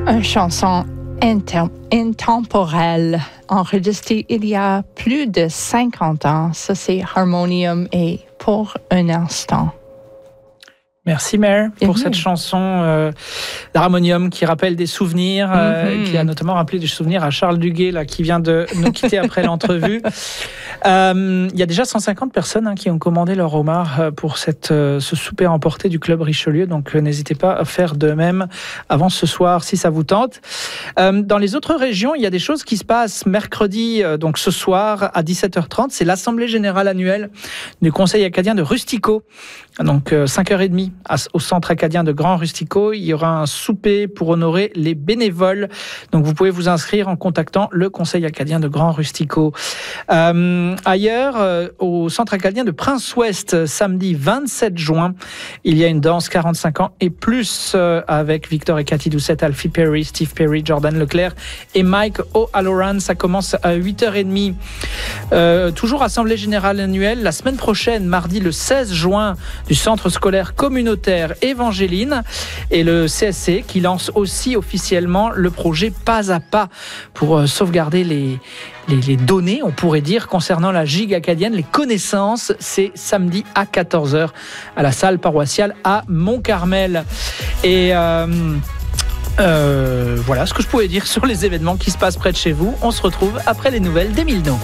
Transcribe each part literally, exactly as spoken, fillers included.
Une chanson inter- intemporelle, enregistrée il y a plus de cinquante ans. Ça, c'est Harmonium et Pour un instant. Merci Mère pour mmh. cette chanson euh, d'Harmonium qui rappelle des souvenirs, euh, mmh. qui a notamment rappelé des souvenirs à Charles Duguay là, qui vient de nous quitter après l'entrevue. Euh, il y a déjà cent cinquante personnes hein, qui ont commandé leur homard pour cette, euh, ce souper emporté du Club Richelieu, donc euh, n'hésitez pas à faire de même avant ce soir si ça vous tente. Euh, dans les autres régions, il y a des choses qui se passent mercredi, euh, donc ce soir à dix-sept heures trente, c'est l'Assemblée Générale Annuelle du Conseil Acadien de Rustico, donc euh, cinq heures trente au Centre Acadien de Grand Rustico. Il y aura un souper pour honorer les bénévoles. Donc, vous pouvez vous inscrire en contactant le Conseil Acadien de Grand Rustico. Euh, ailleurs, euh, au Centre Acadien de Prince-Ouest, samedi vingt-sept juin, il y a une danse quarante-cinq ans et plus euh, avec Victor et Cathy Doucette, Alfie Perry, Steve Perry, Jordan Leclerc et Mike O'Halloran. Ça commence à huit heures trente. Euh, toujours Assemblée Générale Annuelle. La semaine prochaine, mardi le seize juin, du Centre Scolaire Communautaire Évangéline et le C S C qui lance aussi officiellement le projet Pas à Pas pour euh, sauvegarder les, les, les données, on pourrait dire, concernant la gigue acadienne, les connaissances. C'est samedi à quatorze heures à la salle paroissiale à Mont-Carmel. Et euh, euh, voilà ce que je pouvais dire sur les événements qui se passent près de chez vous. On se retrouve après les nouvelles d'Émile No.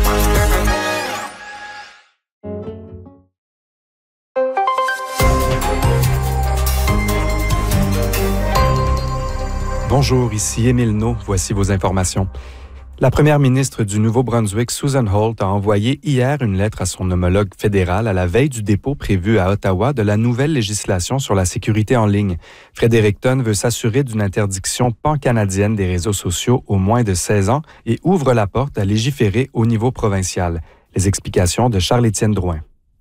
Bonjour, ici Émile No. Voici vos informations. La première ministre du Nouveau-Brunswick, Susan Holt, a envoyé hier une lettre à son homologue fédéral à la veille du dépôt prévu à Ottawa de la nouvelle législation sur la sécurité en ligne. Fredericton veut s'assurer d'une interdiction pan-canadienne des réseaux sociaux aux moins de seize ans et ouvre la porte à légiférer au niveau provincial. Les explications de Charles-Étienne Drouin.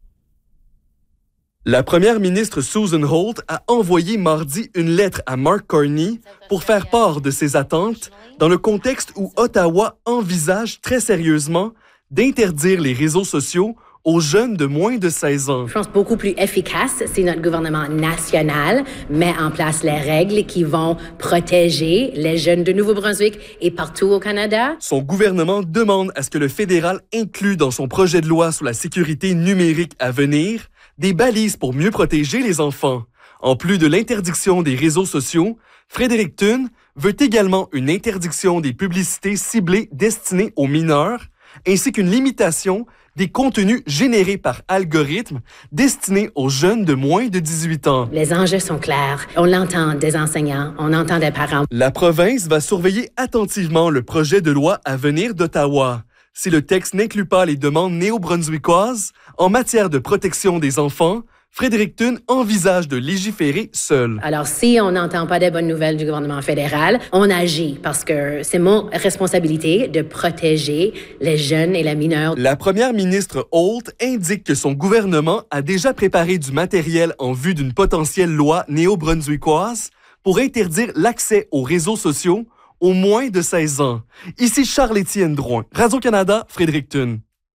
La première ministre Susan Holt a envoyé mardi une lettre à Mark Carney pour faire part de ses attentes dans le contexte où Ottawa envisage très sérieusement d'interdire les réseaux sociaux aux jeunes de moins de seize ans. Je pense beaucoup plus efficace si notre gouvernement national met en place les règles qui vont protéger les jeunes de Nouveau-Brunswick et partout au Canada. Son gouvernement demande à ce que le fédéral inclue dans son projet de loi sur la sécurité numérique à venir des balises pour mieux protéger les enfants. En plus de l'interdiction des réseaux sociaux, Fredericton veut également une interdiction des publicités ciblées destinées aux mineurs, ainsi qu'une limitation des contenus générés par algorithme destinés aux jeunes de moins de dix-huit ans. Les enjeux sont clairs. On l'entend des enseignants, on entend des parents. La province va surveiller attentivement le projet de loi à venir d'Ottawa. Si le texte n'inclut pas les demandes néo-brunswickoises en matière de protection des enfants, Fredericton envisage de légiférer seul. Alors, si on n'entend pas des bonnes nouvelles du gouvernement fédéral, on agit parce que c'est mon responsabilité de protéger les jeunes et les mineurs. La première ministre Holt indique que son gouvernement a déjà préparé du matériel en vue d'une potentielle loi néo-brunswickoise pour interdire l'accès aux réseaux sociaux aux moins de seize ans. Ici Charles-Étienne Drouin, Radio-Canada, Fredericton.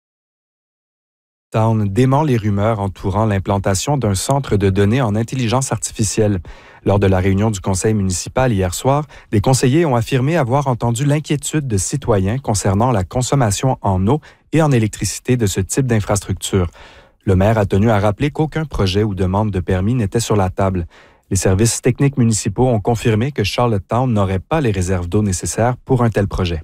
Town dément les rumeurs entourant l'implantation d'un centre de données en intelligence artificielle. Lors de la réunion du conseil municipal hier soir, des conseillers ont affirmé avoir entendu l'inquiétude de citoyens concernant la consommation en eau et en électricité de ce type d'infrastructure. Le maire a tenu à rappeler qu'aucun projet ou demande de permis n'était sur la table. Les services techniques municipaux ont confirmé que Charlottetown n'aurait pas les réserves d'eau nécessaires pour un tel projet.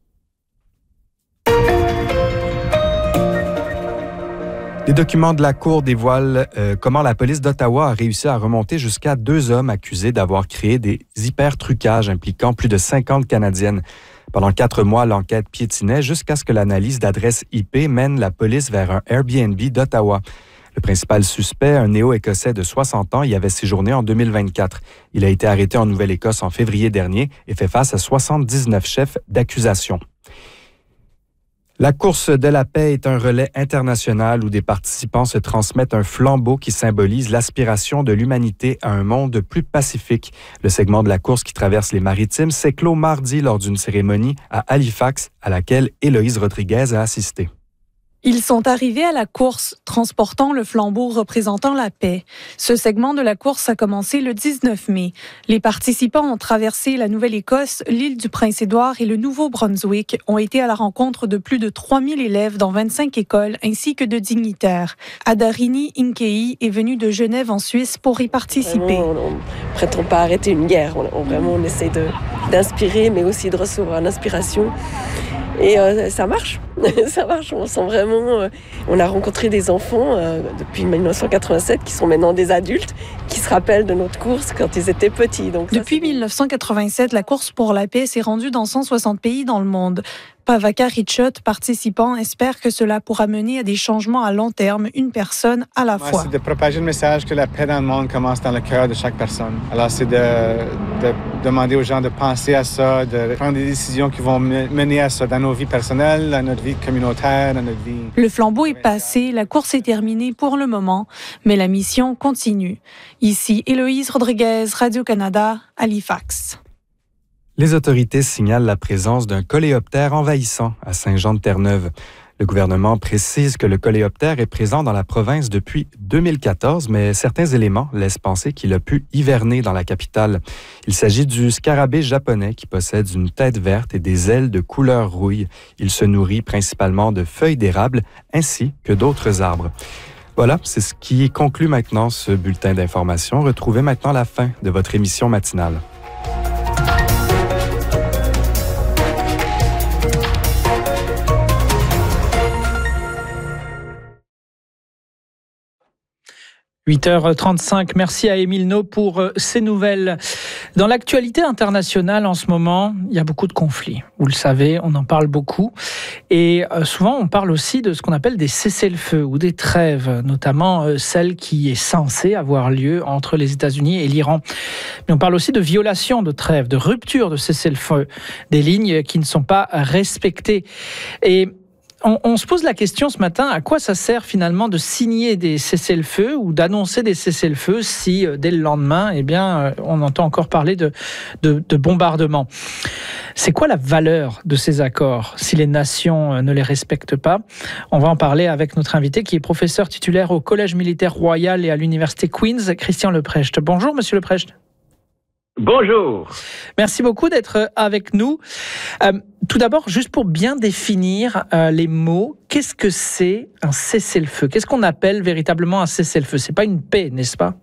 Les documents de la Cour dévoilent euh, comment la police d'Ottawa a réussi à remonter jusqu'à deux hommes accusés d'avoir créé des hyper-trucages impliquant plus de cinquante Canadiennes. Pendant quatre mois, l'enquête piétinait jusqu'à ce que l'analyse d'adresse I P mène la police vers un Airbnb d'Ottawa. Le principal suspect, un néo-écossais de soixante ans, y avait séjourné en deux mille vingt-quatre. Il a été arrêté en Nouvelle-Écosse en février dernier et fait face à soixante-dix-neuf chefs d'accusation. La course de la paix est un relais international où des participants se transmettent un flambeau qui symbolise l'aspiration de l'humanité à un monde plus pacifique. Le segment de la course qui traverse les maritimes s'est clos mardi lors d'une cérémonie à Halifax à laquelle Héloïse Rodriguez a assisté. Ils sont arrivés à la course, transportant le flambeau représentant la paix. Ce segment de la course a commencé le dix-neuf mai. Les participants ont traversé la Nouvelle-Écosse, l'île du Prince-Édouard et le Nouveau-Brunswick, ont été à la rencontre de plus de trois mille élèves dans vingt-cinq écoles ainsi que de dignitaires. Adarini Inkei est venu de Genève en Suisse pour y participer. Vraiment, on ne prétend pas arrêter une guerre. On, on, vraiment, on essaie de, d'inspirer, mais aussi de recevoir l'inspiration. Et euh, ça marche, ça marche. On sent vraiment. Euh, on a rencontré des enfants euh, depuis dix-neuf cent quatre-vingt-sept qui sont maintenant des adultes, qui se rappellent de notre course quand ils étaient petits. Donc ça, depuis dix-neuf cent quatre-vingt-sept, la course pour la paix s'est rendue dans cent soixante pays dans le monde. Pavaka Richot, participant, espère que cela pourra mener à des changements à long terme, une personne à la fois. C'est de propager le message que la paix dans le monde commence dans le cœur de chaque personne. Alors c'est de, de demander aux gens de penser à ça, de prendre des décisions qui vont mener à ça dans nos vies personnelles, dans notre vie communautaire, dans notre vie. Le flambeau est passé, la course est terminée pour le moment, mais la mission continue. Ici, Héloïse Rodriguez, Radio-Canada, Halifax. Les autorités signalent la présence d'un coléoptère envahissant à Saint-Jean-de-Terre-Neuve. Le gouvernement précise que le coléoptère est présent dans la province depuis deux mille quatorze, mais certains éléments laissent penser qu'il a pu hiverner dans la capitale. Il s'agit du scarabée japonais qui possède une tête verte et des ailes de couleur rouille. Il se nourrit principalement de feuilles d'érable ainsi que d'autres arbres. Voilà, c'est ce qui conclut maintenant ce bulletin d'information. Retrouvez maintenant la fin de votre émission matinale. huit heures trente-cinq, merci à Émile No pour ces nouvelles. Dans l'actualité internationale en ce moment, il y a beaucoup de conflits. Vous le savez, on en parle beaucoup. Et souvent, on parle aussi de ce qu'on appelle des cessez-le-feu ou des trêves, notamment celle qui est censée avoir lieu entre les États-Unis et l'Iran. Mais on parle aussi de violations de trêves, de ruptures de cessez-le-feu, des lignes qui ne sont pas respectées. Et On, on se pose la question ce matin, à quoi ça sert finalement de signer des cessez-le-feu ou d'annoncer des cessez-le-feu si dès le lendemain, eh bien, on entend encore parler de, de, de bombardements. C'est quoi la valeur de ces accords si les nations ne les respectent pas? On va en parler avec notre invité qui est professeur titulaire au Collège militaire royal et à l'université Queen's, Christian Leprecht. Bonjour Monsieur Leprecht. Bonjour. Merci beaucoup d'être avec nous. Euh, tout d'abord, juste pour bien définir euh, les mots, qu'est-ce que c'est un cessez-le-feu? Qu'est-ce qu'on appelle véritablement un cessez-le-feu? C'est pas une paix, n'est-ce pas?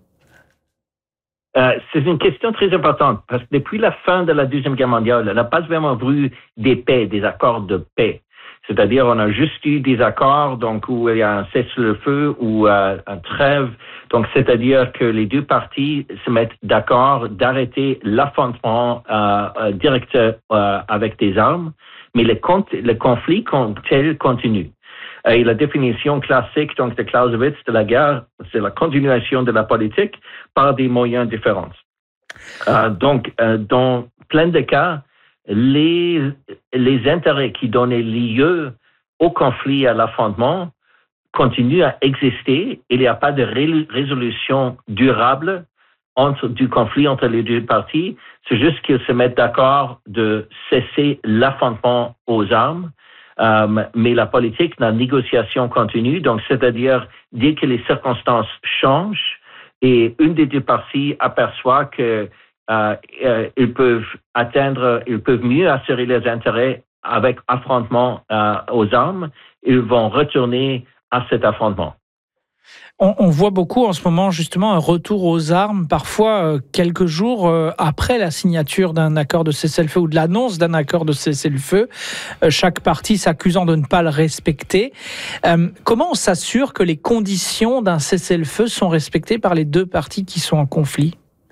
Euh, c'est une question très importante parce que depuis la fin de la Deuxième Guerre mondiale, on n'a pas vraiment vu des paix, des accords de paix. C'est-à-dire, on a juste eu des accords, donc où il y a un cessez-le-feu ou euh, un trêve. Donc, c'est-à-dire que les deux parties se mettent d'accord d'arrêter l'affrontement euh, euh, direct euh, avec des armes, mais le, le conflit tel continue. Et la définition classique donc de Clausewitz de la guerre, c'est la continuation de la politique par des moyens différents. Euh, donc, euh, dans plein de cas, Les, les intérêts qui donnaient lieu au conflit, à l'affrontement, continuent à exister. Il n'y a pas de ré- résolution durable entre, du conflit entre les deux parties. C'est juste qu'ils se mettent d'accord de cesser l'affrontement aux armes. Euh, mais la politique, la négociation continue. Donc, c'est-à-dire, dès que les circonstances changent et une des deux parties aperçoit que Euh, euh, ils peuvent atteindre, ils peuvent mieux assurer leurs intérêts avec affrontement euh, aux armes, ils vont retourner à cet affrontement. On, on voit beaucoup en ce moment justement un retour aux armes, parfois euh, quelques jours euh, après la signature d'un accord de cessez-le-feu ou de l'annonce d'un accord de cessez-le-feu, euh, chaque partie s'accusant de ne pas le respecter. Euh, comment on s'assure que les conditions d'un cessez-le-feu sont respectées par les deux parties qui sont en conflit?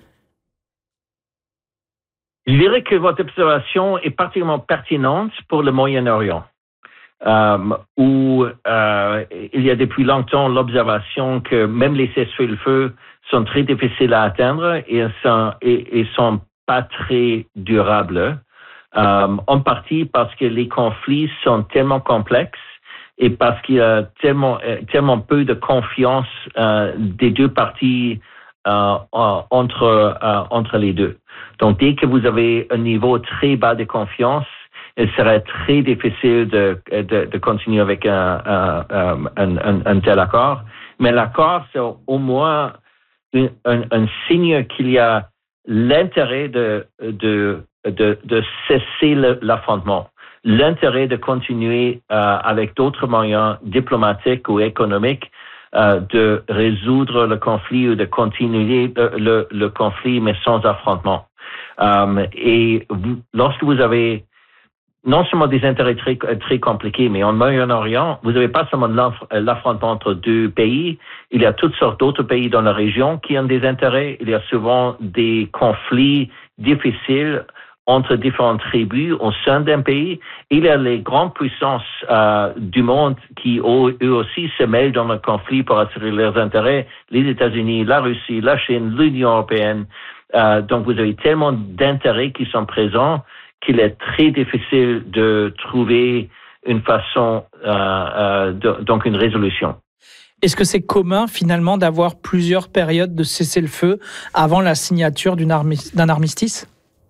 Je dirais que votre observation est particulièrement pertinente pour le Moyen-Orient, euh, où euh, il y a depuis longtemps l'observation que même les cessez-le-feu sont très difficiles à atteindre et sont, et, et sont pas très durables, euh, en partie parce que les conflits sont tellement complexes et parce qu'il y a tellement, tellement peu de confiance euh, des deux parties euh, entre, euh, entre les deux. Donc, dès que vous avez un niveau très bas de confiance, il serait très difficile de, de, de continuer avec un, un, un, un, un tel accord. Mais l'accord, c'est au moins un, un, un signe qu'il y a l'intérêt de, de, de, de cesser le, l'affrontement, l'intérêt de continuer euh, avec d'autres moyens diplomatiques ou économiques euh, de résoudre le conflit ou de continuer le, le, le conflit, mais sans affrontement. Euh, et vous, lorsque vous avez non seulement des intérêts très, très compliqués, mais en Moyen-Orient, vous n'avez pas seulement l'affrontement entre deux pays, il y a toutes sortes d'autres pays dans la région qui ont des intérêts, il y a souvent des conflits difficiles entre différentes tribus au sein d'un pays. Il y a les grandes puissances euh, du monde qui, eux aussi, se mêlent dans le conflit pour assurer leurs intérêts, les États-Unis, la Russie, la Chine, l'Union européenne. Euh, donc, vous avez tellement d'intérêts qui sont présents qu'il est très difficile de trouver une façon, euh, euh, de, donc une résolution. Est-ce que c'est commun finalement d'avoir plusieurs périodes de cessez-le-feu avant la signature d'une armi- d'un armistice?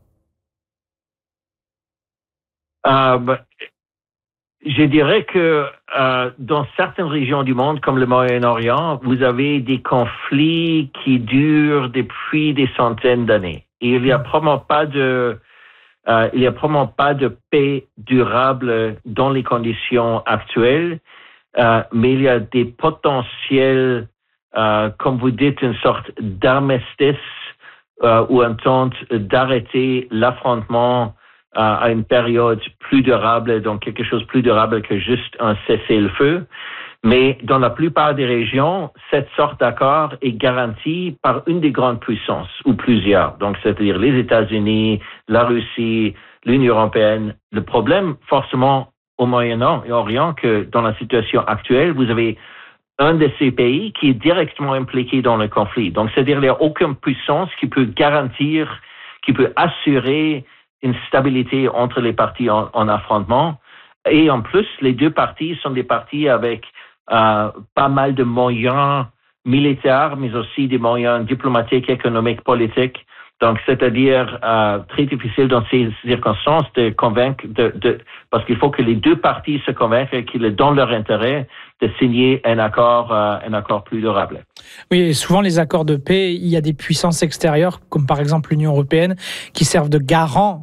euh, bah, Je dirais que euh, dans certaines régions du monde, comme le Moyen-Orient, vous avez des conflits qui durent depuis des centaines d'années. Et il n'y a probablement pas de Euh, il n'y a probablement pas de paix durable dans les conditions actuelles, euh, mais il y a des potentiels, euh, comme vous dites, une sorte d'armistice euh, ou une tente d'arrêter l'affrontement euh, à une période plus durable, donc quelque chose de plus durable que juste un cessez-le-feu. Mais dans la plupart des régions, cette sorte d'accord est garantie par une des grandes puissances, ou plusieurs. Donc, c'est-à-dire les États-Unis, la Russie, l'Union européenne. Le problème, forcément, au Moyen-Orient, que dans la situation actuelle, vous avez un de ces pays qui est directement impliqué dans le conflit. Donc, c'est-à-dire qu'il n'y a aucune puissance qui peut garantir, qui peut assurer une stabilité entre les parties en, en affrontement. Et en plus, les deux parties sont des parties avec Euh, pas mal de moyens militaires, mais aussi des moyens diplomatiques, économiques, politiques. Donc, c'est-à-dire euh, très difficile dans ces circonstances de convaincre, de, de, parce qu'il faut que les deux parties se convainquent qu'il est dans leur intérêt de signer un accord, euh, un accord plus durable. Oui, et souvent les accords de paix, il y a des puissances extérieures, comme par exemple l'Union européenne, qui servent de garant